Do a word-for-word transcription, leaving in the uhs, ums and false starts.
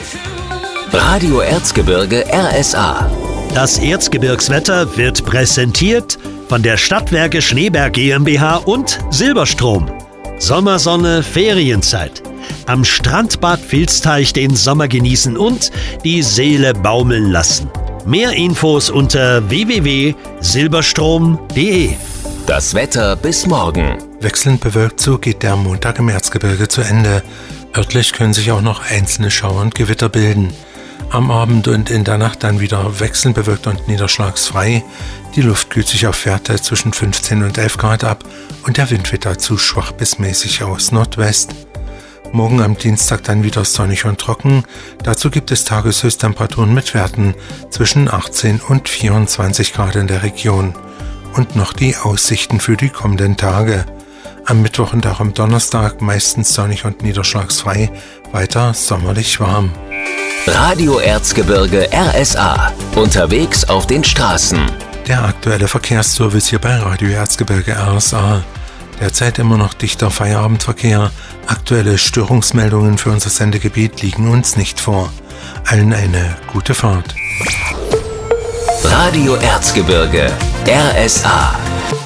Radio Erzgebirge R S A. Das Erzgebirgswetter wird präsentiert von der Stadtwerke Schneeberg GmbH und Silberstrom. Sommersonne, Ferienzeit. Am Strandbad Vilsteich den Sommer genießen und die Seele baumeln lassen. Mehr Infos unter w w w punkt silberstrom punkt d e. Das Wetter bis morgen. Wechselnd bewölkt, so geht der Montag im Erzgebirge zu Ende. Örtlich können sich auch noch einzelne Schauer und Gewitter bilden. Am Abend und in der Nacht dann wieder wechselnd bewölkt und niederschlagsfrei. Die Luft kühlt sich auf Werte zwischen fünfzehn und elf Grad ab und der Wind wird dazu schwach bis mäßig aus Nordwest. Morgen am Dienstag dann wieder sonnig und trocken. Dazu gibt es Tageshöchsttemperaturen mit Werten zwischen achtzehn und vierundzwanzig Grad in der Region. Und noch die Aussichten für die kommenden Tage. Am Mittwoch und auch am Donnerstag meistens sonnig und niederschlagsfrei, weiter sommerlich warm. Radio Erzgebirge R S A. Unterwegs auf den Straßen. Der aktuelle Verkehrsservice hier bei Radio Erzgebirge R S A. Derzeit immer noch dichter Feierabendverkehr. Aktuelle Störungsmeldungen für unser Sendegebiet liegen uns nicht vor. Allen eine gute Fahrt. Radio Erzgebirge R S A.